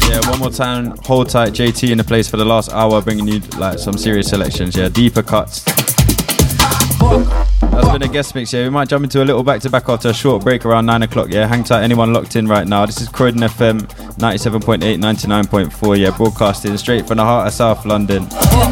Yeah, one more time, hold tight. JT in the place for the last hour, bringing you like some serious selections. Yeah, deeper cuts. That's been a guest mix. Yeah, we might jump into a little back-to-back after a short break around 9 o'clock. Yeah, hang tight. Anyone locked in right now? This is Croydon FM 97.8, 99.4. Yeah, broadcasting straight from the heart of South London.